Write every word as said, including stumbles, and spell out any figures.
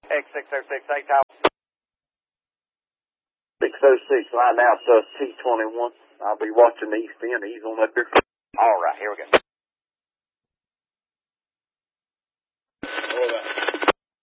X six oh six, eight tower. six oh six, line out to T twenty-one. I'll be watching the east end. He's on that there. All right, here we go.